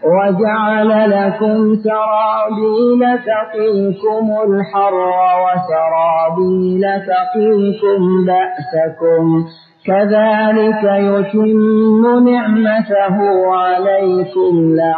وجعل لكم سرابيل تقيكم الحر وسرابيل تقيكم بأسكم كذلك يتم نعمته عليكم